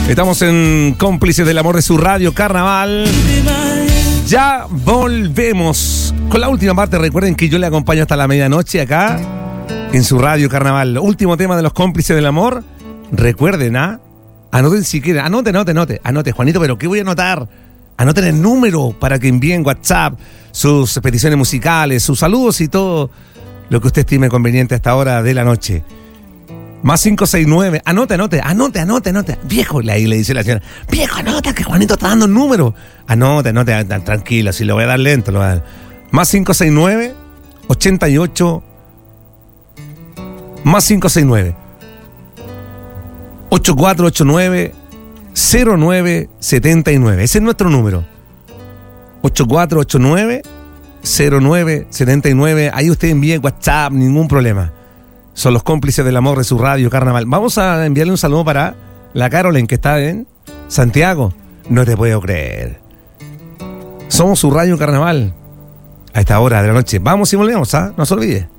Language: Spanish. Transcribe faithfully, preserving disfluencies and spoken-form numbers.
Estamos en Cómplices del Amor de su Radio Carnaval. Ya volvemos con la última parte. Recuerden que yo le acompaño hasta la medianoche acá en su Radio Carnaval. Último tema de los Cómplices del Amor. Recuerden, ¿ah? Anoten si quieren. Anote, anote, anote. Anote, Juanito, pero ¿qué voy a anotar? Anoten el número para que envíen WhatsApp sus peticiones musicales, sus saludos y todo lo que usted estime conveniente a esta hora de la noche. Más cinco seis nueve. Anote, anote, anote, anote, anote. Viejo, ahí le dice la señora. Viejo, anota que Juanito está dando el número. Anote, anote, tranquilo, si lo voy a dar lento, lo voy a dar. Más cinco seis nueve, ochenta y ocho. Más cinco seis nueve, ocho cuatro ocho nueve, cero nueve siete nueve. Ese es nuestro número. ocho cuatro ocho nueve, cero nueve siete nueve. Ahí usted envíe WhatsApp, ningún problema. Son los Cómplices del Amor de su Radio Carnaval. Vamos a enviarle un saludo para la Carolyn, que está en Santiago. No te puedo creer. Somos su Radio Carnaval a esta hora de la noche. Vamos y volvemos, ¿ah? No se olvide.